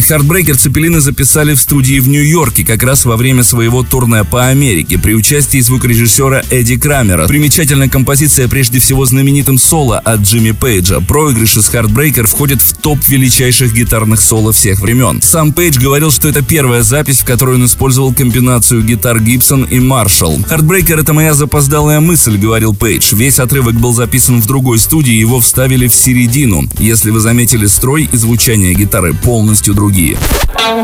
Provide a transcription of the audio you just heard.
Heartbreaker Цепелины записали в студии в Нью-Йорке как раз во время своего турне по Америке при участии звукорежиссера Эдди Крамера. Примечательная композиция прежде всего знаменитым соло от Джимми Пейджа. Проигрыш из Heartbreaker входит в топ величайших гитарных соло всех времен. Сам Пейдж говорил, что это первая запись, в которой он использовал комбинацию гитар Gibson и Marshall. Heartbreaker — это моя запоздалая мысль, говорил Пейдж. Весь отрывок был записан в другой студии, его вставили в середину. Если вы заметили, строй и звучание гитары полностью другие.